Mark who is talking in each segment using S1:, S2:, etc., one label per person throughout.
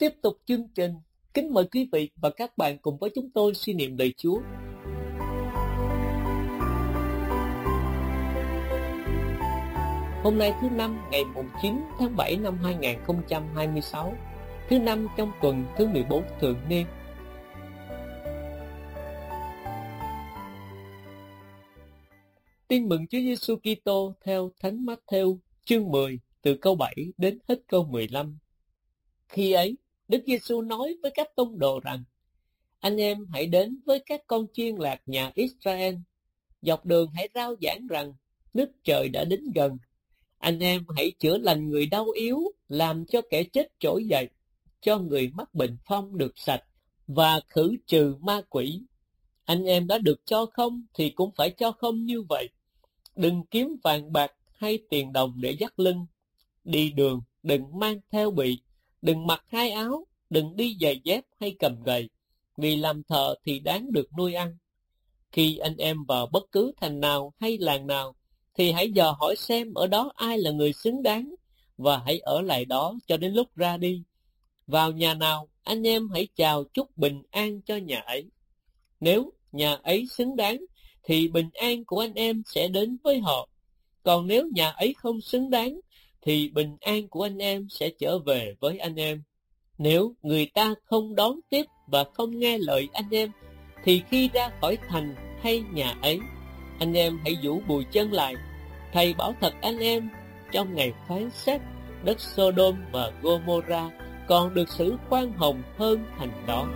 S1: tiếp tục chương trình, kính mời quý vị và các bạn cùng với chúng tôi suy niệm lời Chúa. Hôm nay thứ Năm, ngày 9 tháng 7 năm 2026, thứ Năm trong tuần thứ 14 thường niên. Tin mừng Chúa Giêsu Kitô theo Thánh Mát-thêu chương 10 từ câu 7 đến hết câu 15. Khi ấy, Đức Giêsu nói với các tông đồ rằng: Anh em hãy đến với các con chiên lạc nhà Israel. Dọc đường hãy rao giảng rằng nước trời đã đến gần. Anh em hãy chữa lành người đau yếu, làm cho kẻ chết trỗi dậy, cho người mắc bệnh phong được sạch, và khử trừ ma quỷ. Anh em đã được cho không thì cũng phải cho không như vậy. Đừng kiếm vàng bạc hay tiền đồng để dắt lưng. Đi đường đừng mang theo bị, đừng mặc hai áo, đừng đi giày dép hay cầm gậy, vì làm thợ thì đáng được nuôi ăn. Khi anh em vào bất cứ thành nào hay làng nào, thì hãy dò hỏi xem ở đó ai là người xứng đáng, và hãy ở lại đó cho đến lúc ra đi. Vào nhà nào, anh em hãy chào chúc bình an cho nhà ấy. Nếu nhà ấy xứng đáng, thì bình an của anh em sẽ đến với họ. Còn nếu nhà ấy không xứng đáng, thì bình an của anh em sẽ trở về với anh em. Nếu người ta không đón tiếp và không nghe lời anh em, thì khi ra khỏi thành hay nhà ấy, anh em hãy giũ bùi chân lại. Thầy bảo thật anh em, trong ngày phán xét, đất Sodom và Gomorrah còn được xử khoan hồng hơn thành đó.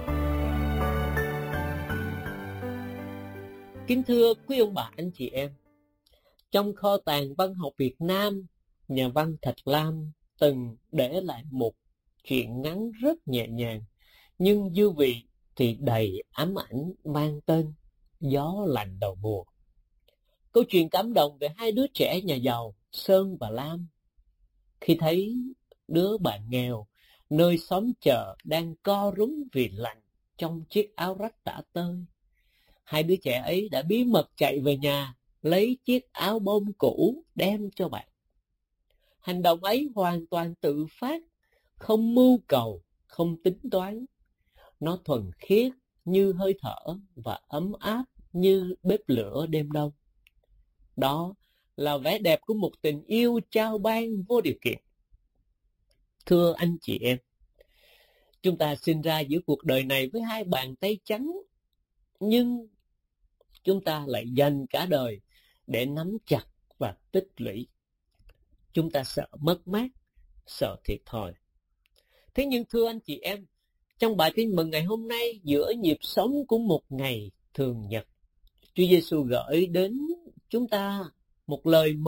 S1: Kính thưa quý ông bà anh chị em, trong kho tàng văn học Việt Nam, nhà văn Thạch Lam từng để lại một truyện ngắn rất nhẹ nhàng, nhưng dư vị thì đầy ám ảnh, mang tên Gió lạnh đầu mùa. Câu chuyện cảm động về hai đứa trẻ nhà giàu Sơn và Lam. Khi thấy đứa bạn nghèo nơi xóm chợ đang co rúm vì lạnh trong chiếc áo rách tả tơi, hai đứa trẻ ấy đã bí mật chạy về nhà lấy chiếc áo bông cũ đem cho bạn. Hành động ấy hoàn toàn tự phát, không mưu cầu, không tính toán. Nó thuần khiết như hơi thở và ấm áp như bếp lửa đêm đông. Đó là vẻ đẹp của một tình yêu trao ban vô điều kiện. Thưa anh chị em, chúng ta sinh ra giữa cuộc đời này với hai bàn tay trắng, nhưng chúng ta lại dành cả đời để nắm chặt và tích lũy. Chúng ta sợ mất mát, sợ thiệt thòi. Thế nhưng thưa anh chị em, trong bài tin mừng ngày hôm nay, giữa nhịp sống của một ngày thường nhật, Chúa Giêsu gửi đến chúng ta một lời mời